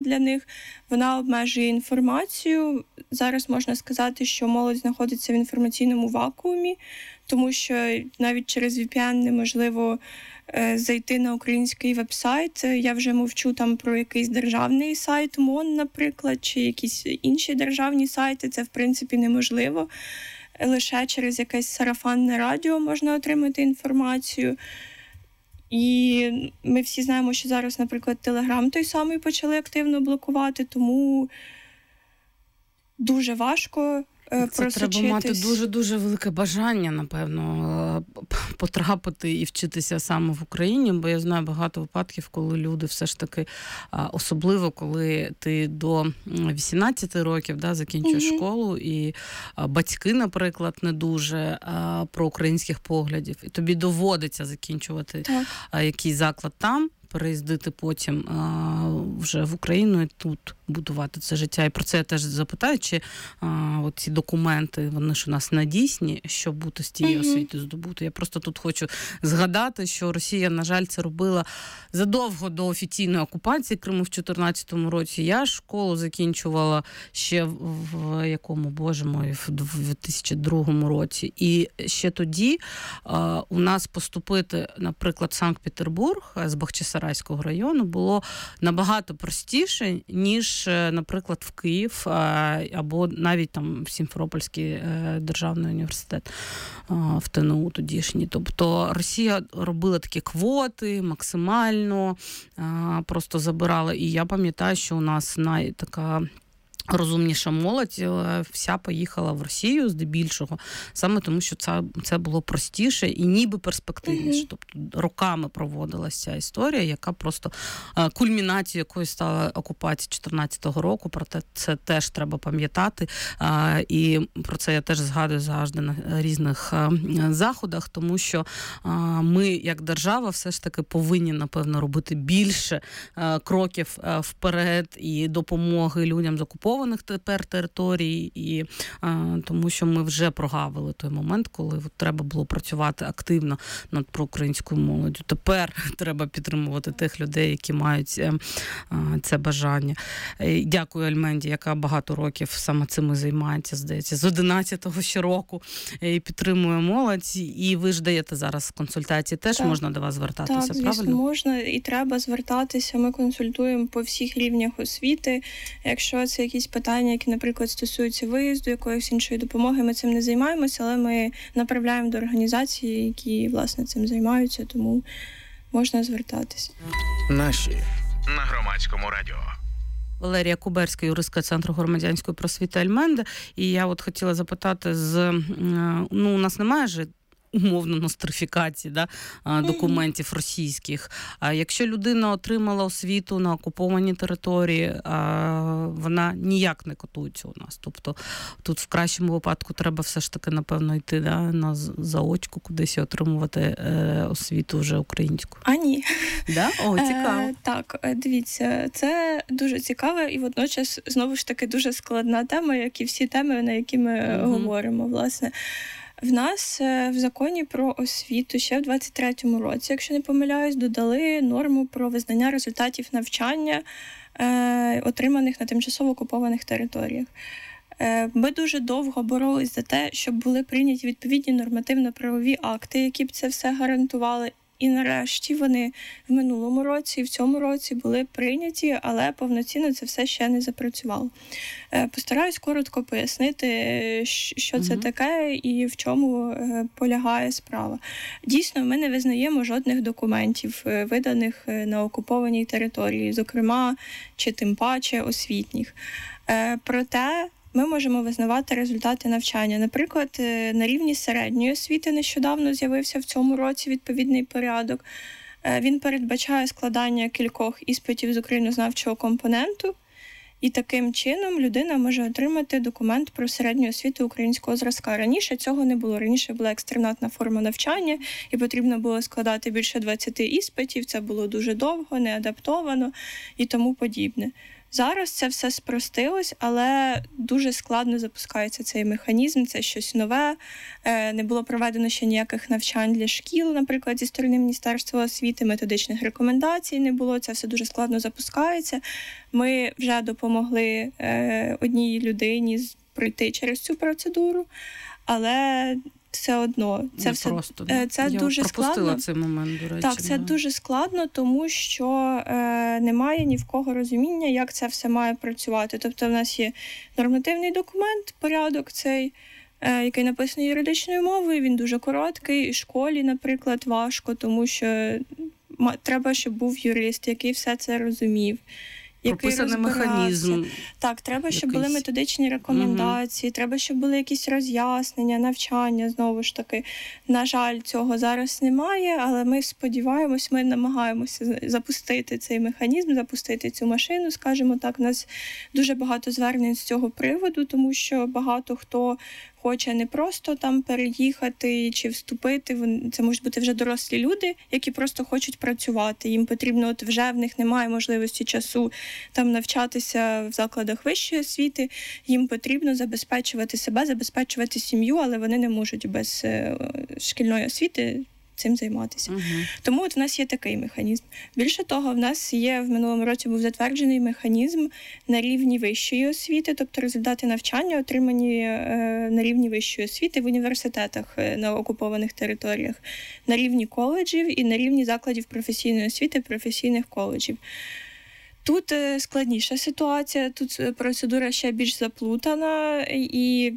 для них. Вона обмежує інформацію. Зараз можна сказати, що молодь знаходиться в інформаційному вакуумі, тому що навіть через VPN неможливо зайти на український веб-сайт. Я вже мовчу там про якийсь державний сайт МОН, наприклад, чи якісь інші державні сайти. Це, в принципі, неможливо. Лише через якесь сарафанне радіо можна отримати інформацію. І ми всі знаємо, що зараз, наприклад, Телеграм той самий почали активно блокувати, тому дуже важко просочитись. Це треба мати дуже-дуже велике бажання, напевно, потрапити і вчитися саме в Україні, бо я знаю багато випадків, коли люди все ж таки, особливо коли ти до 18 років закінчуєш школу, і батьки, наприклад, не дуже проукраїнських поглядів, і тобі доводиться закінчувати якийсь заклад там, переїздити потім вже в Україну і тут будувати це життя. І про це я теж запитаю, чи ці документи, вони ж у нас надійсні, щоб бути з тією освітою здобути. Я просто тут хочу згадати, що Росія, на жаль, це робила задовго до офіційної окупації Криму в 2014 році. Я школу закінчувала ще в якому, боже мой, в 2002 році. І ще тоді у нас поступити, наприклад, в Санкт-Петербург з Бахчисарайського району було набагато простіше, ніж, наприклад, в Київ або навіть там в Сімферопольський державний університет в ТНУ тодішній. Тобто Росія робила такі квоти максимально, просто забирала. І я пам'ятаю, що у нас така розумніша молодь вся поїхала в Росію здебільшого, саме тому, що це було простіше і ніби перспективніше. Тобто роками проводилася ця історія, яка просто кульмінацією якої стала окупація 2014 року. Про це теж треба пам'ятати. І про це я теж згадую завжди на різних заходах, тому що ми, як держава, все ж таки повинні, напевно, робити більше кроків вперед і допомоги людям з окупованих тепер територій, і тому що ми вже прогавили той момент, коли треба було працювати активно над проукраїнською молоддю. Тепер треба підтримувати тих людей, які мають це бажання. Дякую Альменді, яка багато років саме цим і займається, здається, з 11-го ще року, і підтримує молодь. І ви ж даєте зараз консультації, теж можна до вас звертатися, правильно? Так, звісно, можна і треба звертатися. Ми консультуємо по всіх рівнях освіти. Якщо це якісь питання, які, наприклад, стосуються виїзду, якоїсь іншої допомоги, ми цим не займаємося, але ми направляємо до організацій, які, власне, цим займаються, тому можна звертатися. Наші на Громадському радіо. Валерія Куберська, юристка Центру громадянської просвіти Альменда. І я от хотіла запитати, у нас немає ж умовно нострифікації документів російських. А якщо людина отримала освіту на окупованій території, вона ніяк не котується у нас. Тобто тут в кращому випадку треба все ж таки, напевно, йти на заочку кудись і отримувати освіту вже українську. А ні. Да? О, цікаво. Так, дивіться, це дуже цікаво і водночас, знову ж таки, дуже складна тема, як і всі теми, на які ми говоримо, власне. В нас в законі про освіту ще в 23-му році, якщо не помиляюсь, додали норму про визнання результатів навчання, отриманих на тимчасово окупованих територіях. Ми дуже довго боролись за те, щоб були прийняті відповідні нормативно-правові акти, які б це все гарантували. І нарешті вони в минулому році і в цьому році були прийняті, але повноцінно це все ще не запрацювало. Постараюсь коротко пояснити, що це таке і в чому полягає справа. Дійсно, ми не визнаємо жодних документів, виданих на окупованій території, зокрема, чи тим паче освітніх. Проте ми можемо визнавати результати навчання. Наприклад, на рівні середньої освіти нещодавно з'явився в цьому році відповідний порядок. Він передбачає складання кількох іспитів з українознавчого компоненту, і таким чином людина може отримати документ про середню освіту українського зразка. Раніше цього не було. Раніше була екстернатна форма навчання, і потрібно було складати більше 20 іспитів. Це було дуже довго, не адаптовано і тому подібне. Зараз це все спростилось, але дуже складно запускається цей механізм, це щось нове. Не було проведено ще ніяких навчань для шкіл, наприклад, зі сторони Міністерства освіти, методичних рекомендацій не було, це все дуже складно запускається. Ми вже допомогли одній людині пройти через цю процедуру, але все одно це все просто, це я дуже пропустила цей момент, до речі. Так, це дуже складно, тому що немає ні в кого розуміння, як це все має працювати. Тобто в нас є нормативний документ, порядок цей, який написаний юридичною мовою, він дуже короткий, і школі, наприклад, важко, тому що треба, щоб був юрист, який все це розумів. Прописаний механізм. Так, треба, щоб були методичні рекомендації, треба, щоб були якісь роз'яснення, навчання, знову ж таки. На жаль, цього зараз немає, але ми сподіваємось, ми намагаємося запустити цей механізм, запустити цю машину, скажімо так. У нас дуже багато звернень з цього приводу, тому що багато хто хоче не просто там переїхати чи вступити, це можуть бути вже дорослі люди, які просто хочуть працювати. Їм потрібно, от вже в них немає можливості часу там навчатися в закладах вищої освіти, їм потрібно забезпечувати себе, забезпечувати сім'ю, але вони не можуть без шкільної освіти цим займатися. Тому от в нас є такий механізм. Більше того, в нас є, в минулому році був затверджений механізм на рівні вищої освіти, тобто результати навчання отримані на рівні вищої освіти в університетах на окупованих територіях, на рівні коледжів і на рівні закладів професійної освіти, професійних коледжів. Тут складніша ситуація, тут процедура ще більш заплутана і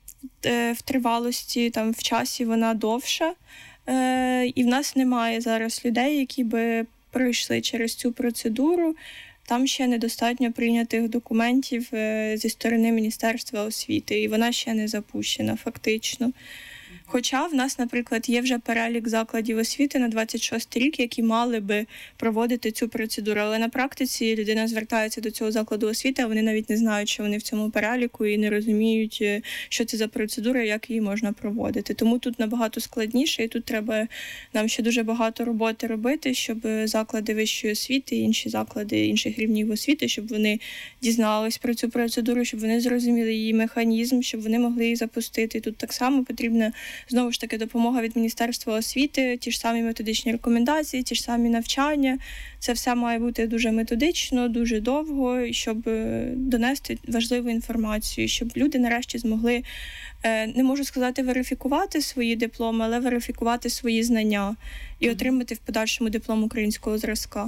в тривалості, там, в часі вона довша. І в нас немає зараз людей, які би пройшли через цю процедуру. Там ще недостатньо прийнятих документів зі сторони Міністерства освіти, і вона ще не запущена фактично. Хоча в нас, наприклад, є вже перелік закладів освіти на 26 рік, які мали би проводити цю процедуру. Але на практиці людина звертається до цього закладу освіти, а вони навіть не знають, що вони в цьому переліку, і не розуміють, що це за процедура, як її можна проводити. Тому тут набагато складніше, і тут треба нам ще дуже багато роботи робити, щоб заклади вищої освіти і інші заклади інших рівнів освіти, щоб вони дізнались про цю процедуру, щоб вони зрозуміли її механізм, щоб вони могли її запустити. Тут так само потрібна знову ж таки допомога від Міністерства освіти, ті ж самі методичні рекомендації, ті ж самі навчання. Це все має бути дуже методично, дуже довго, щоб донести важливу інформацію, щоб люди нарешті змогли, не можу сказати, верифікувати свої дипломи, але верифікувати свої знання і отримати в подальшому диплом українського зразка.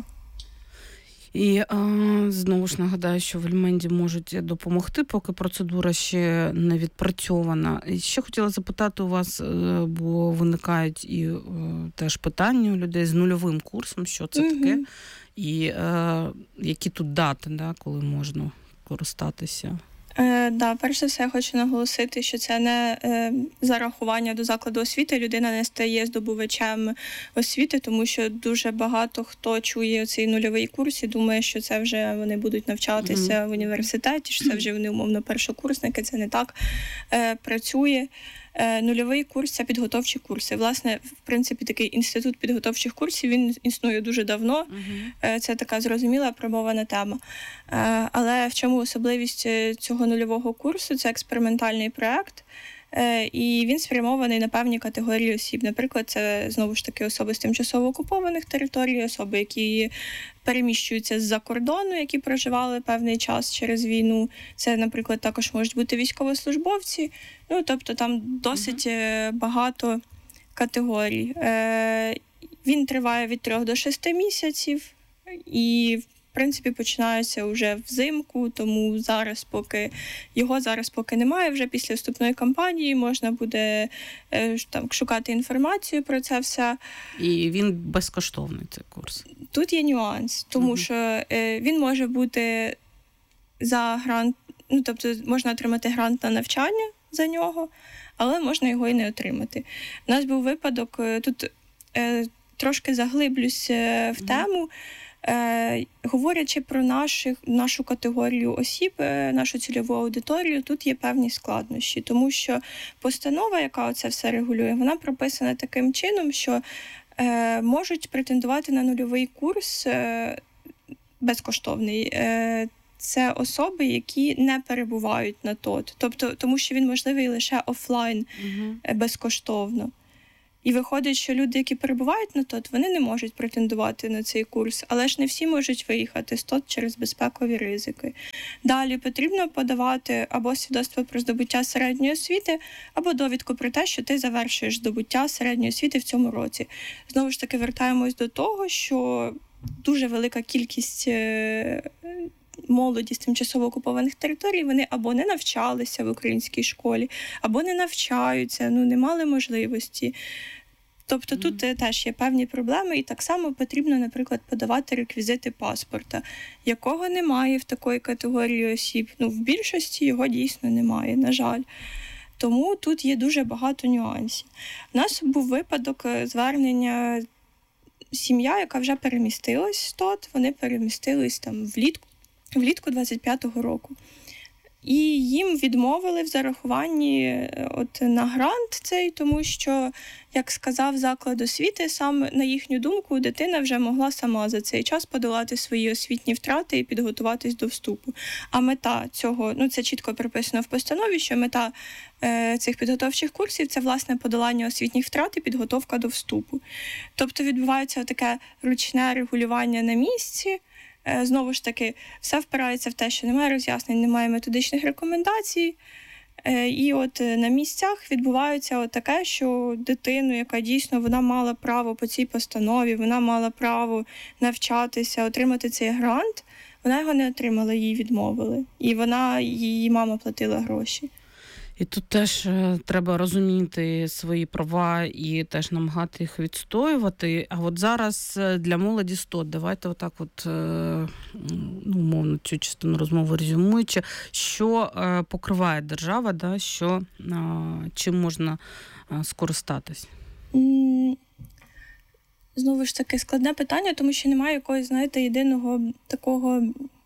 І знову ж нагадаю, що в Ельменді можуть допомогти, поки процедура ще не відпрацьована. І ще хотіла запитати у вас, бо виникають і теж питання у людей з нульовим курсом, що це таке, і які тут дати, коли можна користатися. Перш за все, я хочу наголосити, що це не зарахування до закладу освіти. Людина не стає здобувачем освіти, тому що дуже багато хто чує цей нульовий курс і думає, що це вже вони будуть навчатися в університеті, що це вже вони умовно першокурсники. Це не так працює. Нульовий курс – це підготовчі курси. Власне, в принципі, такий інститут підготовчих курсів, він існує дуже давно. Це така зрозуміла, апробована тема. Але в чому особливість цього нульового курсу? Це експериментальний проєкт, і він спрямований на певні категорії осіб. Наприклад, це, знову ж таки, особи з тимчасово окупованих територій, особи, які переміщуються з-за кордону, які проживали певний час через війну. Це, наприклад, також можуть бути військовослужбовці. Тобто там досить багато категорій. Він триває від 3 до 6 місяців і, в принципі, починається вже взимку, тому його зараз поки немає. Вже після вступної кампанії можна буде шукати інформацію про це все. І він безкоштовний, цей курс? Тут є нюанс, тому що він може бути за грант, тобто можна отримати грант на навчання за нього, але можна його і не отримати. У нас був випадок, тут трошки заглиблюсь в тему, говорячи про нашу категорію осіб, нашу цільову аудиторію, тут є певні складнощі, тому що постанова, яка це все регулює, вона прописана таким чином, що можуть претендувати на нульовий курс безкоштовний. це особи, які не перебувають на ТОТ. Тобто, тому що він можливий лише офлайн, безкоштовно. І виходить, що люди, які перебувають на ТОТ, вони не можуть претендувати на цей курс, але ж не всі можуть виїхати з ТОТ через безпекові ризики. Далі потрібно подавати або свідоцтво про здобуття середньої освіти, або довідку про те, що ти завершуєш здобуття середньої освіти в цьому році. Знову ж таки, вертаємось до того, що дуже велика кількість молоді з тимчасово окупованих територій, вони або не навчалися в українській школі, або не навчаються, не мали можливості. Тобто тут теж є певні проблеми, і так само потрібно, наприклад, подавати реквізити паспорта, якого немає в такої категорії осіб. В більшості його дійсно немає, на жаль. Тому тут є дуже багато нюансів. У нас був випадок звернення сім'я, яка вже перемістилась з ТОТ, вони перемістились там влітку 25-го року. І їм відмовили в зарахуванні на грант цей, тому що, як сказав заклад освіти, саме на їхню думку, дитина вже могла сама за цей час подолати свої освітні втрати і підготуватись до вступу. А мета цього, це чітко прописано в постанові, що мета цих підготовчих курсів – це, власне, подолання освітніх втрат і підготовка до вступу. Тобто відбувається таке ручне регулювання на місці. Знову ж таки, все впирається в те, що немає роз'яснень, немає методичних рекомендацій. І на місцях відбувається таке, що дитину, яка дійсно вона мала право по цій постанові, вона мала право навчатися, отримати цей грант, вона його не отримала, їй відмовили. І її мама платила гроші. І тут теж треба розуміти свої права і теж намагати їх відстоювати. А зараз для молоді з ТОТ, давайте умовно цю частину розмови резюмуючи, що покриває держава, чим можна скористатись? Знову ж таки, складне питання, тому що немає якогось, єдиного такого,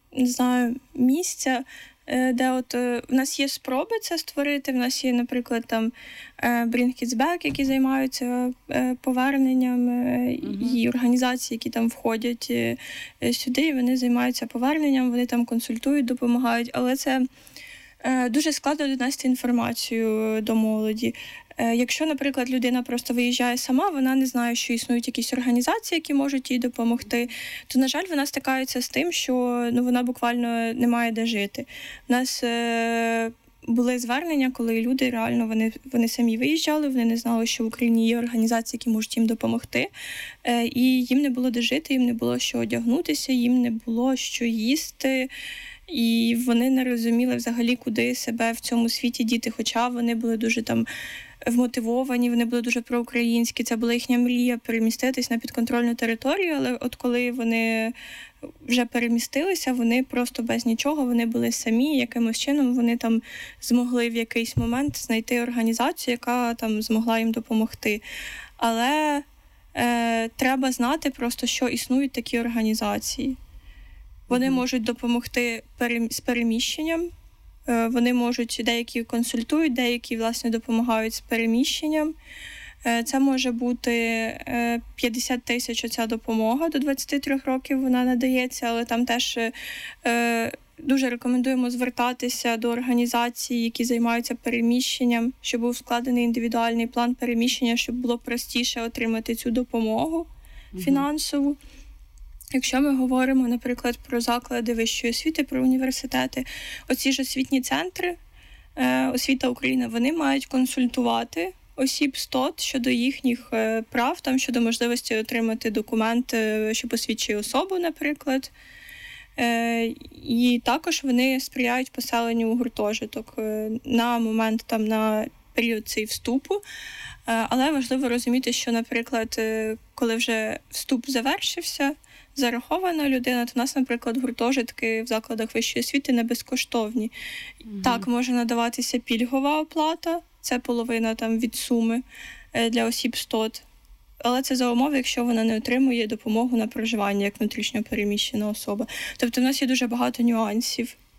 місця, де в нас є спроби це створити. В нас є, наприклад, там Bring Kids Back, які займаються поверненням, і організації, які там входять сюди, і вони займаються поверненням, вони там консультують, допомагають, але це дуже складно донести інформацію до молоді. Якщо, наприклад, людина просто виїжджає сама, вона не знає, що існують якісь організації, які можуть їй допомогти, то, на жаль, вона стикається з тим, що вона буквально не має де жити. У нас були звернення, коли люди реально вони самі виїжджали, вони не знали, що в Україні є організації, які можуть їм допомогти, і їм не було де жити, їм не було що одягнутися, їм не було що їсти. І вони не розуміли взагалі, куди себе в цьому світі діти, хоча вони були дуже вмотивовані, вони були дуже проукраїнські, це була їхня мрія переміститись на підконтрольну територію, але коли вони вже перемістилися, вони просто без нічого, вони були самі, якимось чином вони там змогли в якийсь момент знайти організацію, яка там змогла їм допомогти. Але треба знати просто, що існують такі організації. Вони можуть допомогти з переміщенням, вони можуть, деякі консультують, деякі, власне, допомагають з переміщенням. Це може бути 50 тисяч оця допомога, до 23 років вона надається, але там теж дуже рекомендуємо звертатися до організацій, які займаються переміщенням, щоб був складений індивідуальний план переміщення, щоб було простіше отримати цю допомогу фінансову. Якщо ми говоримо, наприклад, про заклади вищої освіти, про університети, оці ж освітні центри, Освіта України, вони мають консультувати осіб з ТОТ щодо їхніх прав, щодо можливості отримати документ, що посвідчує особу, наприклад. І також вони сприяють поселенню у гуртожиток на момент, на період цей вступу. Але важливо розуміти, що, наприклад, коли вже вступ завершився, зарахована людина, то в нас, наприклад, гуртожитки в закладах вищої освіти не безкоштовні. Так, може надаватися пільгова оплата, це половина від суми для осіб з ТОТ. Але це за умови, якщо вона не отримує допомогу на проживання як внутрішньо переміщена особа. Тобто в нас є дуже багато нюансів.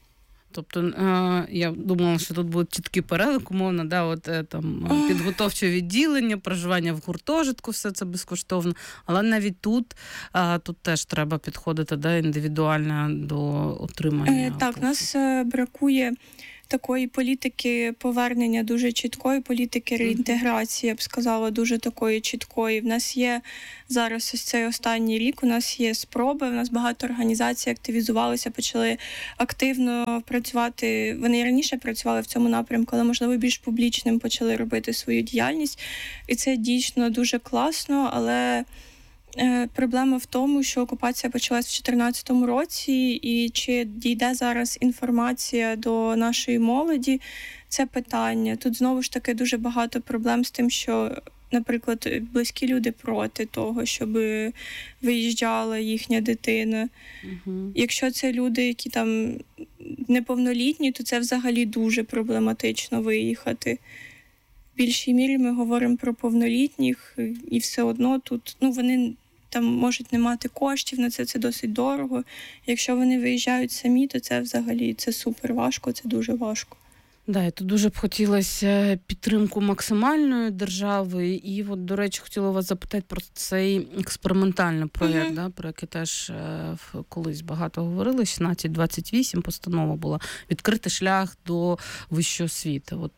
Тобто я думала, що тут буде чіткий перелик, умовно, да, от там підготовче відділення, проживання в гуртожитку, все це безкоштовно. Але навіть тут теж треба підходити, да, індивідуально до отримання. Так, у нас бракує такої політики повернення, дуже чіткої політики реінтеграції, я б сказала, дуже такої чіткої. В нас є зараз ось цей останній рік, у нас є спроби, у нас багато організацій активізувалися, почали активно працювати. Вони раніше працювали в цьому напрямку, але, можливо, більш публічним почали робити свою діяльність. І це дійсно дуже класно, але проблема в тому, що окупація почалась в 2014 році, і чи дійде зараз інформація до нашої молоді, це питання. Тут знову ж таки дуже багато проблем з тим, що, наприклад, близькі люди проти того, щоб виїжджала їхня дитина. Якщо це люди, які там неповнолітні, то це взагалі дуже проблематично виїхати. В більшій мірі ми говоримо про повнолітніх, і все одно тут, вони там можуть не мати коштів на це досить дорого. Якщо вони виїжджають самі, то це взагалі це супер важко, це дуже важко. Да, і тут дуже б хотілося підтримку максимальної держави. І от, до речі, хотіла вас запитати про цей експериментальний проєкт, да, про який теж колись багато говорили. 1628 постанова була. Відкрити шлях до вищої освіти. От,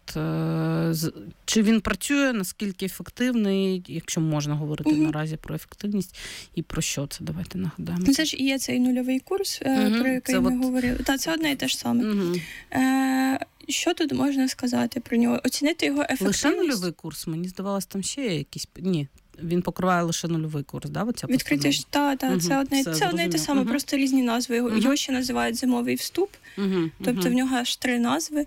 чи він працює, наскільки ефективний, якщо можна говорити наразі про ефективність, і про що це? Давайте нагадаємо. Це ж і є цей нульовий курс, про який ми говорили. Це одне і те ж саме. Що тут можна сказати про нього? Оцінити його ефективність. Лише нульовий курс? Мені здавалось, там ще є якісь... Ні, він покриває лише нульовий курс, да? Відкритий, це одне і те саме, просто різні назви. Його ще називають зимовий вступ, тобто в нього аж 3 назви,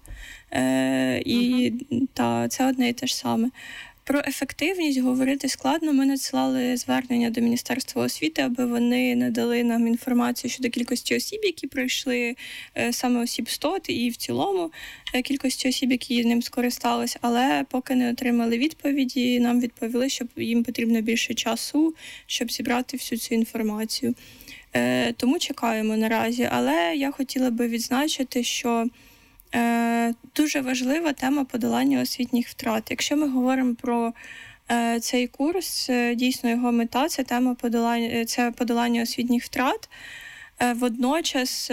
і це одне і те ж саме. Про ефективність говорити складно. Ми надсилали звернення до Міністерства освіти, аби вони надали нам інформацію щодо кількості осіб, які пройшли, саме осіб СТОТ, і в цілому кількості осіб, які ним скористались. Але поки не отримали відповіді, нам відповіли, що їм потрібно більше часу, щоб зібрати всю цю інформацію. Тому чекаємо наразі. Але я хотіла би відзначити, що дуже важлива тема подолання освітніх втрат. Якщо ми говоримо про цей курс, дійсно його мета – це тема подолання освітніх втрат. Водночас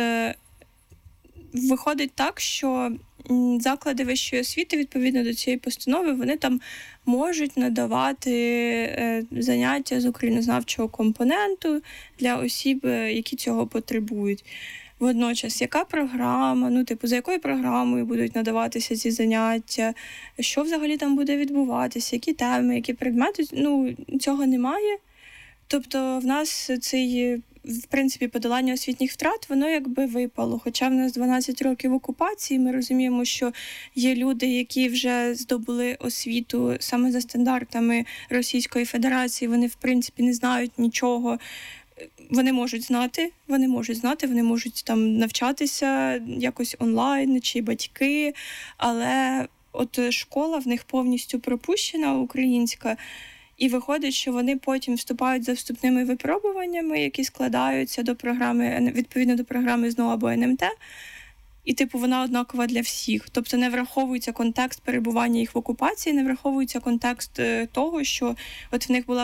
виходить так, що заклади вищої освіти, відповідно до цієї постанови, вони там можуть надавати заняття з українознавчого компоненту для осіб, які цього потребують. Водночас, яка програма, за якою програмою будуть надаватися ці заняття, що взагалі там буде відбуватися, які теми, які предмети, цього немає. Тобто в нас цей, в принципі, подолання освітніх втрат, воно якби випало. Хоча в нас 12 років окупації, ми розуміємо, що є люди, які вже здобули освіту саме за стандартами Російської Федерації, вони, в принципі, не знають нічого. Вони можуть знати, вони можуть там навчатися якось онлайн, чи батьки, але от школа в них повністю пропущена, українська, і виходить, що вони потім вступають за вступними випробуваннями, які складаються до програми, відповідно до програми ЗНО або НМТ, і вона однакова для всіх. Тобто не враховується контекст перебування їх в окупації, не враховується контекст того, що от в них була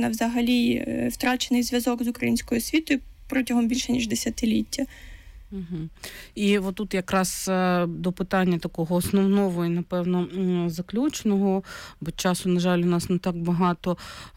втрачений зв'язок з українською освітою протягом більше ніж десятиліття. І отут якраз до питання такого основного і, напевно, заключного, бо часу, на жаль, у нас не так багато,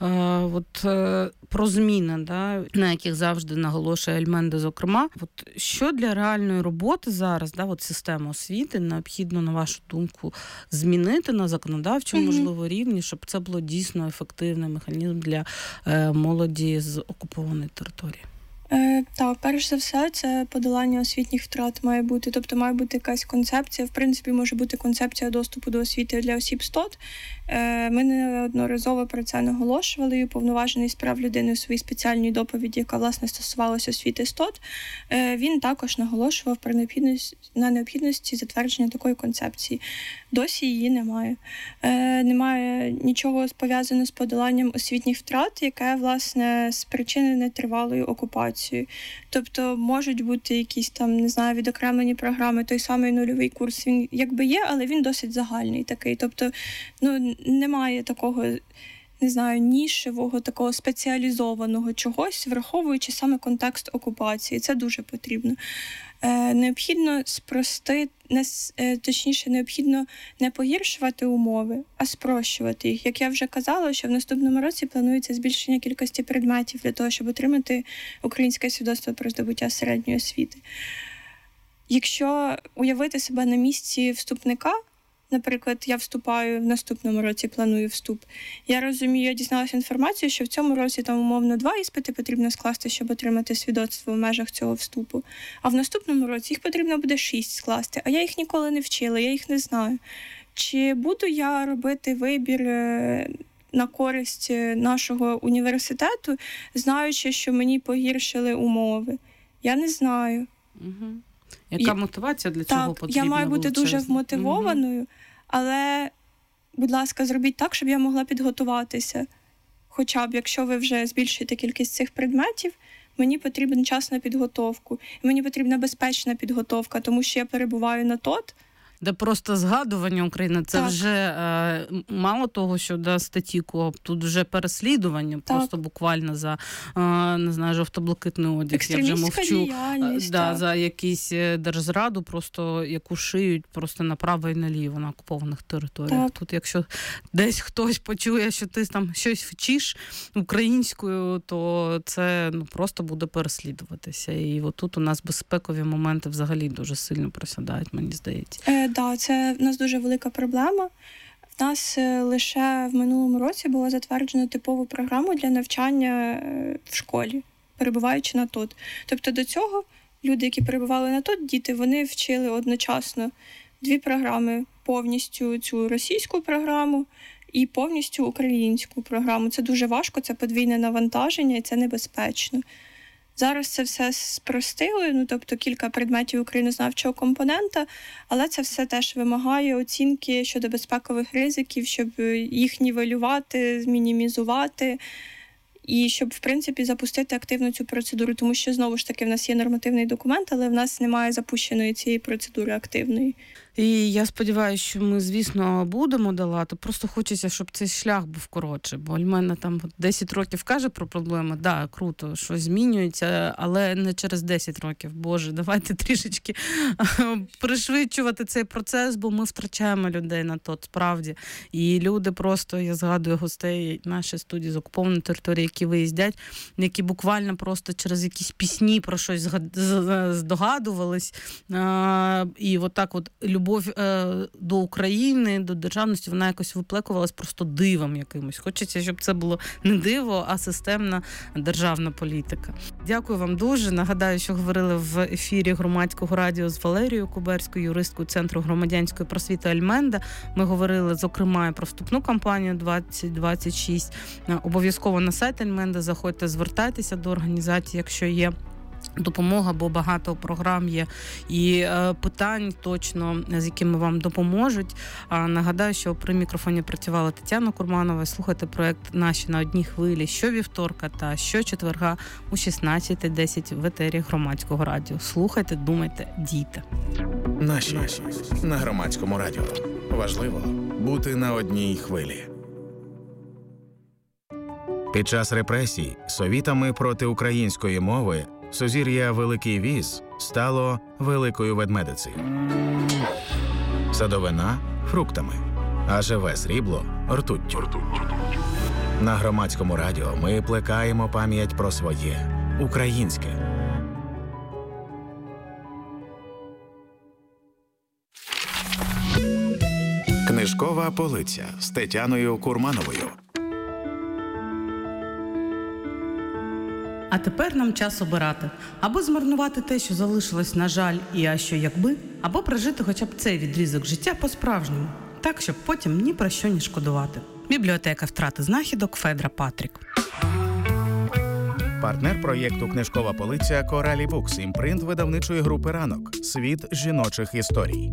про зміни, да, на яких завжди наголошує Ельменде, зокрема. Що для реальної роботи зараз, системи освіти, необхідно, на вашу думку, змінити на законодавчому, можливо, рівні, щоб це було дійсно ефективний механізм для молоді з окупованої території? Так, перш за все, це подолання освітніх втрат має бути. Тобто має бути якась концепція. В принципі, може бути концепція доступу до освіти для осіб СТОТ. Ми неодноразово про це наголошували. Уповноважений з прав людини у своїй спеціальній доповіді, яка, власне, стосувалася освіти СТОТ, він також наголошував на необхідності затвердження такої концепції. Досі її немає. Немає нічого пов'язаного з подоланням освітніх втрат, яке, власне, спричинене тривалою окупацією. окупацією. Тобто можуть бути якісь там, не знаю, відокремлені програми, той самий нульовий курс, він якби є, але він досить загальний такий. Тобто, немає такого, не знаю, нішевого, такого спеціалізованого чогось, враховуючи саме контекст окупації. Це дуже потрібно. Необхідно необхідно не погіршувати умови, а спрощувати їх. Як я вже казала, що в наступному році планується збільшення кількості предметів для того, щоб отримати українське свідоцтво про здобуття середньої освіти. Якщо уявити себе на місці вступника, наприклад, я вступаю в наступному році, планую вступ. Я розумію, я дізналася інформацію, що в цьому році там умовно 2 іспити потрібно скласти, щоб отримати свідоцтво в межах цього вступу. А в наступному році їх потрібно буде 6 скласти, а я їх ніколи не вчила, я їх не знаю. Чи буду я робити вибір на користь нашого університету, знаючи, що мені погіршили умови? Я не знаю. Угу. Яка мотивація для цього потрібна? Я маю бути дуже вмотивованою, але, будь ласка, зробіть так, щоб я могла підготуватися. Хоча б, якщо ви вже збільшуєте кількість цих предметів, мені потрібен час на підготовку. І мені потрібна безпечна підготовка, тому що я перебуваю на ТОТ. Де просто згадування України, це вже мало того, що статті КОП, тут вже переслідування, просто буквально за, не знаю, жовто-блакитний одяг. Я вже мовчу за якісь держзраду, просто яку шиють просто направо і наліво на окупованих територіях. Тут якщо десь хтось почує, що ти там щось вчиш українською, то це просто буде переслідуватися. І отут у нас безпекові моменти взагалі дуже сильно просядають, мені здається. Так, це в нас дуже велика проблема. В нас лише в минулому році було затверджено типову програму для навчання в школі, перебуваючи на ТОТ. Тобто до цього люди, які перебували на ТОТ, діти, вони вчили одночасно 2 програми. Повністю цю російську програму і повністю українську програму. Це дуже важко, це подвійне навантаження і це небезпечно. Зараз це все спростили, тобто кілька предметів українознавчого компонента, але це все теж вимагає оцінки щодо безпекових ризиків, щоб їх нівелювати, змінімізувати і щоб, в принципі, запустити активно цю процедуру, тому що, знову ж таки, в нас є нормативний документ, але в нас немає запущеної цієї процедури активної. І я сподіваюся, що ми, звісно, будемо долати. Просто хочеться, щоб цей шлях був коротше. Бо Альмена там 10 років каже про проблеми. Да, круто, що змінюється, але не через 10 років. Боже, давайте трішечки пришвидшувати цей процес, бо ми втрачаємо людей на то, справді. І люди просто, я згадую гостей нашої студії з окупованої території, які виїздять, які буквально просто через якісь пісні про щось здогадувались. І отак от любов до України, до державності, вона якось виплекувалась просто дивом якимось. Хочеться, щоб це було не диво, а системна державна політика. Дякую вам дуже. Нагадаю, що говорили в ефірі Громадського радіо з Валерією Куберською, юристкою Центру громадянської просвіти Альменда. Ми говорили, зокрема, про вступну кампанію 2026. Обов'язково на сайт Альменда заходьте, звертайтеся до організації, якщо є допомога, бо багато програм є і питань точно, з якими вам допоможуть. Нагадаю, що при мікрофоні працювала Тетяна Курманова. Слухайте проект «Наші на одній хвилі» щовівторка та щочетверга у 16:10 в етері Громадського радіо. Слухайте, думайте, дійте. Наші на Громадському радіо. Важливо бути на одній хвилі. Під час репресій совітами проти української мови сузір'я Великий Віз стало Великою Ведмедицею. Садовина – фруктами, а живе срібло – ртуттю. На Громадському радіо ми плекаємо пам'ять про своє – українське. Книжкова полиця з Тетяною Курмановою. А тепер нам час обирати. Або змарнувати те, що залишилось, на жаль, і а що якби, або прожити хоча б цей відрізок життя по-справжньому. Так, щоб потім ні про що не шкодувати. Бібліотека втрати знахідок Федра Патрік. Партнер проєкту «Книжкова полиця» Коралі Букс, імпринт видавничої групи «Ранок». Світ жіночих історій.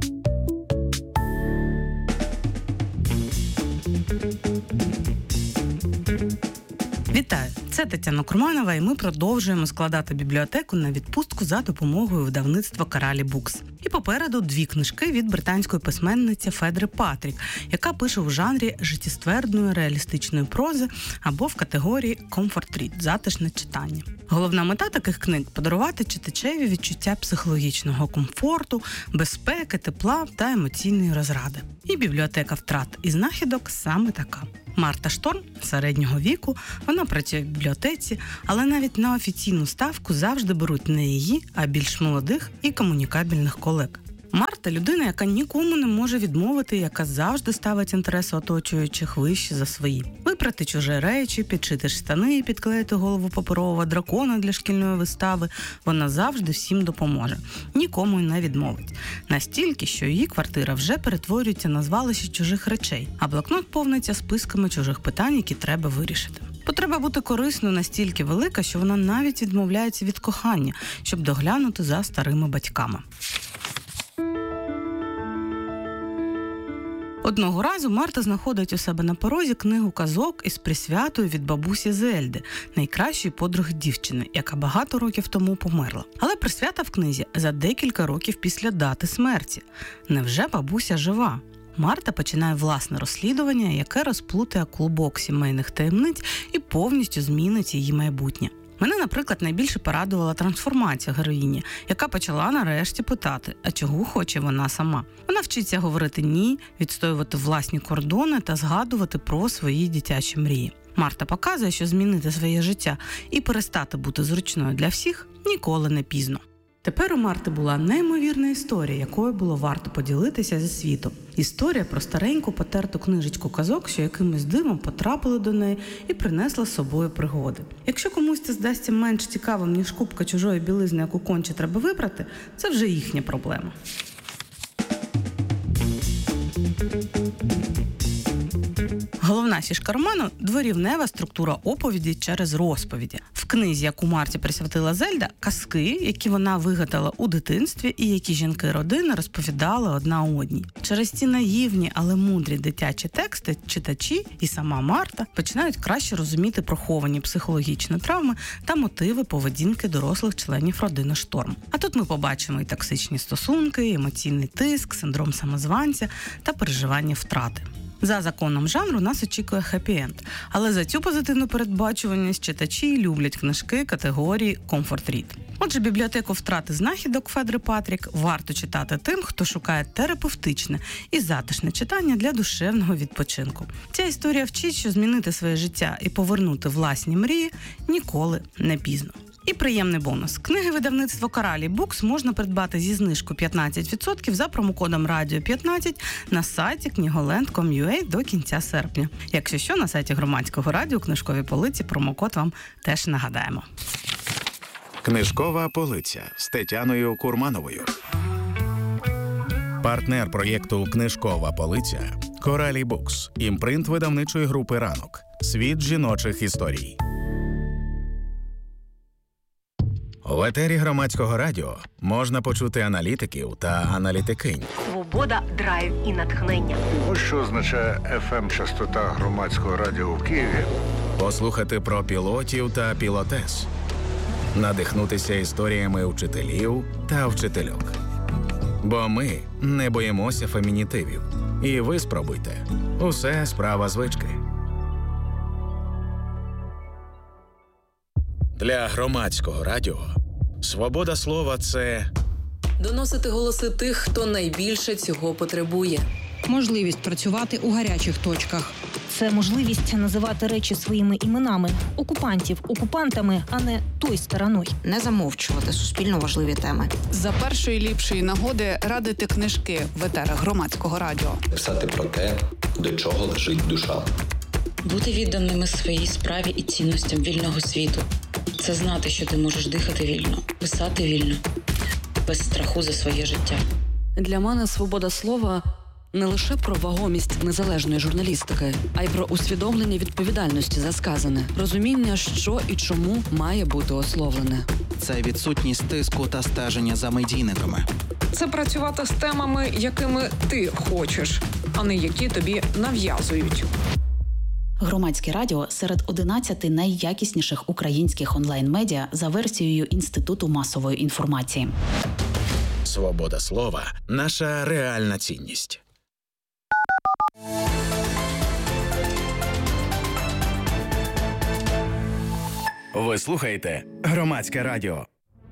Вітаю! Це Тетяна Курманова, і ми продовжуємо складати бібліотеку на відпустку за допомогою видавництва Коралі Букс. І попереду 2 книжки від британської письменниці Федри Патрік, яка пише в жанрі життєствердної реалістичної прози або в категорії «Comfort Read» – затишне читання. Головна мета таких книг – подарувати читачеві відчуття психологічного комфорту, безпеки, тепла та емоційної розради. І бібліотека втрат і знахідок саме така. Марта Шторм середнього віку, вона працює в бібліотеці, але навіть на офіційну ставку завжди беруть не її, а більш молодих і комунікабельних колег. Марта – людина, яка нікому не може відмовити, яка завжди ставить інтереси оточуючих вище за свої. Випрати чужі речі, підшити штани і підклеїти голову паперового дракона для шкільної вистави – вона завжди всім допоможе. Нікому й не відмовить. Настільки, що її квартира вже перетворюється на звалище чужих речей, а блокнот повниться списками чужих питань, які треба вирішити. Потреба бути корисною настільки велика, що вона навіть відмовляється від кохання, щоб доглянути за старими батьками. Одного разу Марта знаходить у себе на порозі книгу казок із присвятою від бабусі Зельди, найкращої подруги дівчини, яка багато років тому померла. Але присвята в книзі за декілька років після дати смерті. Невже бабуся жива? Марта починає власне розслідування, яке розплутає клубок сімейних таємниць і повністю змінить її майбутнє. Мене, наприклад, найбільше порадувала трансформація героїні, яка почала нарешті питати, а чого хоче вона сама. Вона вчиться говорити «ні», відстоювати власні кордони та згадувати про свої дитячі мрії. Марта показує, що змінити своє життя і перестати бути зручною для всіх ніколи не пізно. Тепер у Марти була неймовірна історія, якою було варто поділитися зі світом. Історія про стареньку потерту книжечку казок, що якимось дивом потрапили до неї і принесла з собою пригоди. Якщо комусь це здасться менш цікавим, ніж купка чужої білизни, яку конче треба вибрати, це вже їхня проблема. Головна фішка роману – дворівнева структура оповіді через розповіді. В книзі, яку Марті присвятила Зельда, казки, які вона вигадала у дитинстві і які жінки родини розповідали одна одній. Через ці наївні, але мудрі дитячі тексти читачі і сама Марта починають краще розуміти приховані психологічні травми та мотиви поведінки дорослих членів родини Шторм. А тут ми побачимо і токсичні стосунки, і емоційний тиск, синдром самозванця та переживання втрати. За законом жанру нас очікує хеппі-енд, але за цю позитивну передбачуваність читачі люблять книжки категорії «Comfort Read». Отже, бібліотеку втрати знахідок Федри Патрік варто читати тим, хто шукає терапевтичне і затишне читання для душевного відпочинку. Ця історія вчить, що змінити своє життя і повернути власні мрії ніколи не пізно. І приємний бонус. Книги видавництва Коралі Букс можна придбати зі знижкою 15% за промокодом «Радіо15» на сайті knigoland.com.ua до кінця серпня. Якщо що, на сайті Громадського радіо книжковій полиці промокод вам теж нагадаємо. Книжкова полиця з Тетяною Курмановою. Партнер проєкту «Книжкова полиця» Коралі Букс. Імпринт видавничої групи «Ранок». Світ жіночих історій. В етері Громадського радіо можна почути аналітиків та аналітикинь. Свобода, драйв і натхнення. Ось що означає FM-частота Громадського радіо в Києві. Послухати про пілотів та пілотес. Надихнутися історіями вчителів та вчительок. Бо ми не боїмося фемінітивів. І ви спробуйте. Усе справа звички. Для Громадського радіо свобода слова – це доносити голоси тих, хто найбільше цього потребує. Можливість працювати у гарячих точках. Це можливість називати речі своїми іменами. Окупантів окупантами, а не той стороною. Не замовчувати суспільно важливі теми. За першої ліпшої нагоди радити книжки в етерах Громадського радіо. Писати про те, до чого лежить душа. Бути відданими своїй справі і цінностям вільного світу. Це знати, що ти можеш дихати вільно, писати вільно, без страху за своє життя. Для мене свобода слова – не лише про вагомість незалежної журналістики, а й про усвідомлення відповідальності за сказане, розуміння, що і чому має бути ословлене. Це відсутність тиску та стеження за медійниками. Це працювати з темами, якими ти хочеш, а не які тобі нав'язують. Громадське радіо серед 11 найякісніших українських онлайн-медіа за версією Інституту масової інформації. Свобода слова – наша реальна цінність. Ви слухаєте Громадське радіо.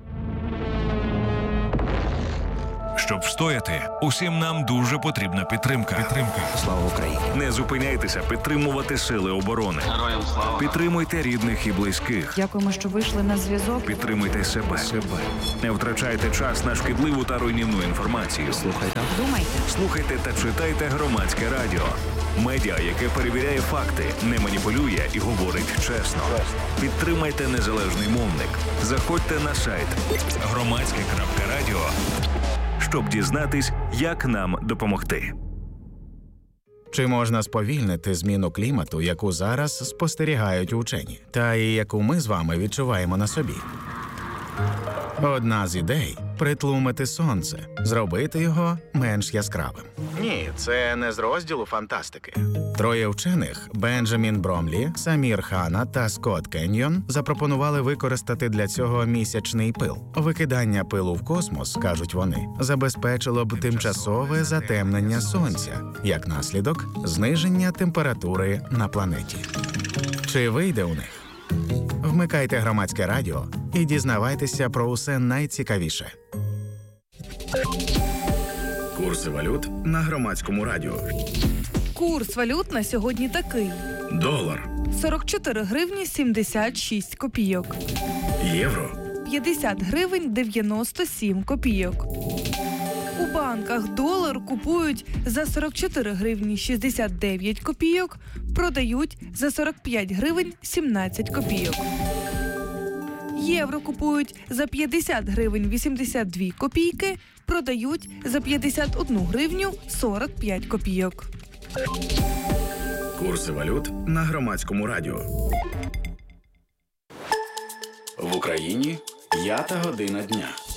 Щоб встояти, усім нам дуже потрібна підтримка. Слава Україні! Не зупиняйтеся підтримувати сили оборони. Героям слава! Підтримуйте рідних і близьких. Дякуємо, що вийшли на зв'язок. Підтримуйте себе. Не втрачайте час на шкідливу та руйнівну інформацію. Слухайте та читайте Громадське радіо. Медіа, яке перевіряє факти, не маніпулює і говорить чесно. Підтримайте незалежний мовник. Заходьте на сайт громадське.радіо, щоб дізнатись, як нам допомогти. Чи можна сповільнити зміну клімату, яку зараз спостерігають учені, та і яку ми з вами відчуваємо на собі? Одна з ідей – притлумити сонце, зробити його менш яскравим. Ні, це не з розділу фантастики. Троє вчених – Бенджамін Бромлі, Самір Хана та Скотт Кеньйон – запропонували використати для цього місячний пил. Викидання пилу в космос, кажуть вони, забезпечило б тимчасове затемнення сонця, як наслідок – зниження температури на планеті. Чи вийде у них? Вмикайте Громадське радіо і дізнавайтеся про усе найцікавіше. Курси валют на Громадському радіо. Курс валют на сьогодні такий. Долар. 44 гривні 76 копійок. Євро. 50 гривень 97 копійок. У банках долар купують за 44 гривні 69 копійок, продають за 45 гривень 17 копійок. Євро купують за 50 гривень 82 копійки, продають за 51 гривню 45 копійок. Курси валют на Громадському радіо. В Україні 5 година дня.